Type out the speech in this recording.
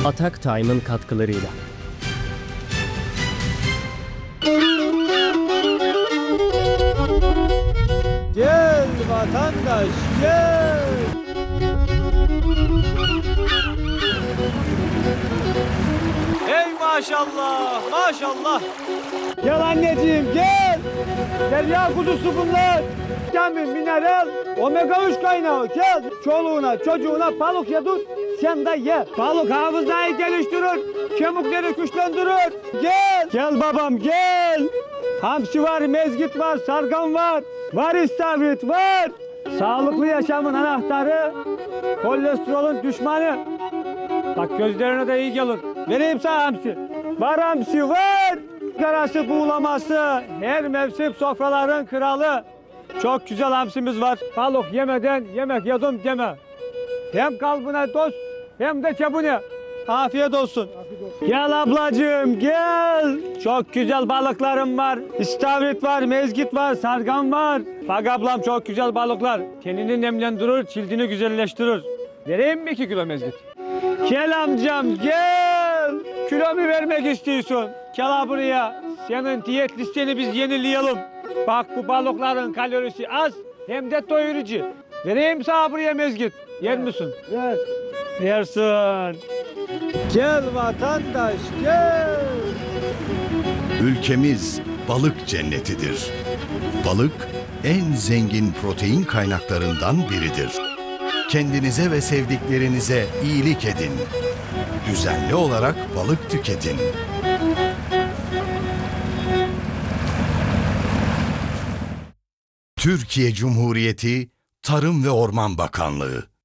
Atak Time'ın katkılarıyla. Gel vatandaş gel. Ey maşallah maşallah. Gel anneciğim gel. Derya kuzusu bunlar. Vitamin, mineral, omega 3 kaynağı. Gel çoluğuna çocuğuna balık ye tut. Sen de ye. Balık hafızayı geliştirir. Kemikleri güçlendirir. Gel. Gel babam gel. Hamsi var, mezgit var, sargan var. Var istavrit var. Sağlıklı yaşamın anahtarı. Kolesterolün düşmanı. Bak gözlerine de iyi gelir. Vereyim sana hamsi. Var hamsi var. Karası buğulaması. Her mevsim sofraların kralı. Çok güzel hamsimiz var. Balık yemeden yemek yedim deme. Hem kalbine dost hem de çabune. Afiyet olsun. Gel ablacığım gel. Çok güzel balıklarım var. İstavrit var, mezgit var, sargan var. Bak ablam çok güzel balıklar. Tenini nemlendirir, cildini güzelleştirir. Vereyim mi 2 kilo mezgit? Gel amcam gel. Kilomu vermek istiyorsun. Gel buraya. Senin diyet listeni biz yenileyelim. Bak bu balıkların kalorisi az hem de doyurucu. Vereyim sana buraya mezgit. Yer misin? Ver. Yersin. Gel vatandaş gel. Ülkemiz balık cennetidir. Balık en zengin protein kaynaklarından biridir. Kendinize ve sevdiklerinize iyilik edin. Düzenli olarak balık tüketin. Türkiye Cumhuriyeti Tarım ve Orman Bakanlığı